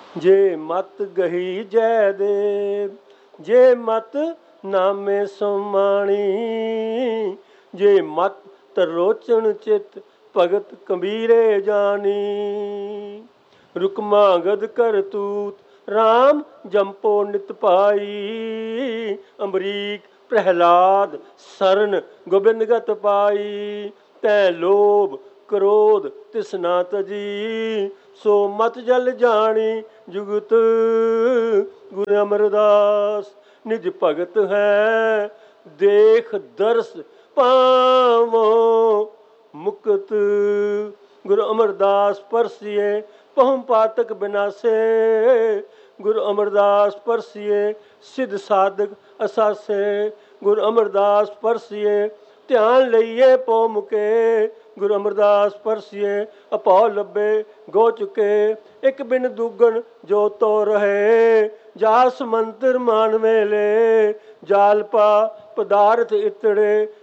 जे मत गही जयदेव, जे मत नामे समाणी, जे मत तरोचन चित भगत कबीरे जानी। रुकमा गद कर तूत राम जंपो नित पाई, अमरीक प्रहलाद सरन गोबिंद गत पाई। तै लोभ क्रोध तिसना तजी, सो मत जल जानी जुगत गुरु अमरदास। निज भगत है देख दर्श पावो मुक्त, गुरु अमरदास परसिए पहुँ पातक बिनासे। गुरु अमरदास परसिए सिद्ध साधक असासे, गुरु अमरदास परसिए ध्यान लइए पौ मुके। गुरु अमरदास परसिए अपौ लब्बे गो चुके, एक बिन दुगन जो तो रहे। जास मंत्र मान मेले, जाल पा पदार्थ इतड़े